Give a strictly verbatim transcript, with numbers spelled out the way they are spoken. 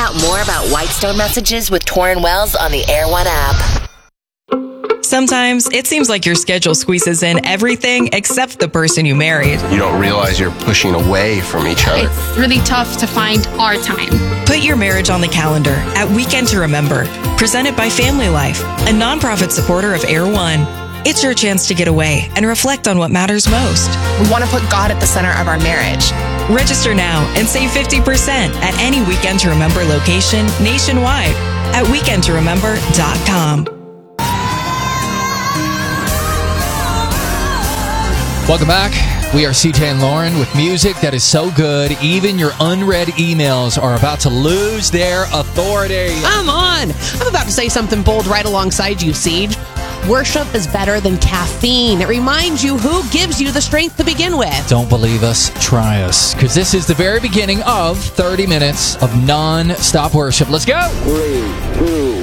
out more about Whitestone messages with Torrin Wells on the Air One app. Sometimes it seems like your schedule squeezes in everything except the person you married. You don't realize you're pushing away from each other. It's really tough to find our time. Put your marriage on the calendar at Weekend to Remember, presented by Family Life, a nonprofit supporter of Air One. It's your chance to get away and reflect on what matters most. We want to put God at the center of our marriage. Register now and save fifty percent at any Weekend to Remember location nationwide at weekend to remember dot com. Welcome back. We are C J and Lauren with music that is so good, even your unread emails are about to lose their authority. Come on. I'm about to say something bold right alongside you, Siege. Worship is better than caffeine. It reminds you who gives you the strength to begin with. Don't believe us? Try us. Because this is the very beginning of thirty minutes of non-stop worship. Let's go. Three, two,